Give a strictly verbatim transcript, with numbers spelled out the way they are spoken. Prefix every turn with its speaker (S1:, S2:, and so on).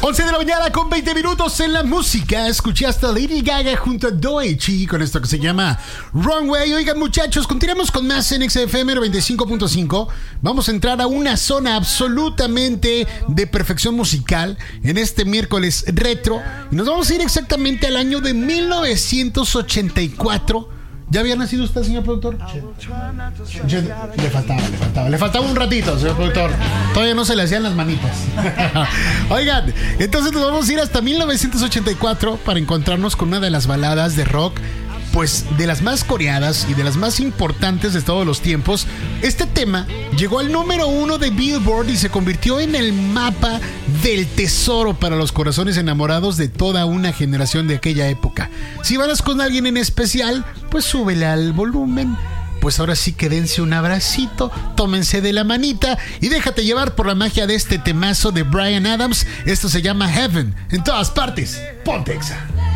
S1: once de la mañana con veinte minutos en la música. Escuchaste a Lady Gaga junto a Doechii con esto que se llama Wrong Way. Oigan, muchachos, continuamos con más en X F M noventa y cinco punto cinco. Vamos a entrar a una zona absolutamente de perfección musical en este miércoles retro. Y nos vamos a ir exactamente al año de mil novecientos ochenta y cuatro. ¿Ya había nacido usted, señor productor? Sí. Le faltaba, le faltaba. Le faltaba un ratito, señor productor. Todavía no se le hacían las manitas. Oigan, entonces nos vamos a ir hasta mil novecientos ochenta y cuatro para encontrarnos con una de las baladas de rock, pues de las más coreadas y de las más importantes de todos los tiempos. Este tema llegó al número uno de Billboard y se convirtió en el mapa del tesoro para los corazones enamorados de toda una generación de aquella época. Si vas con alguien en especial, pues súbele al volumen. Pues ahora sí que dense un abracito, tómense de la manita y déjate llevar por la magia de este temazo de Bryan Adams. Esto se llama Heaven. En todas partes, ponte Exa.